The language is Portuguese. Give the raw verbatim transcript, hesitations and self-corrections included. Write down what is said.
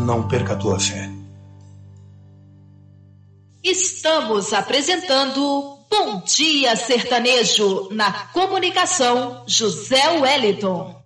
não perca a tua fé. Estamos apresentando Bom Dia Sertanejo, na comunicação José Wellington.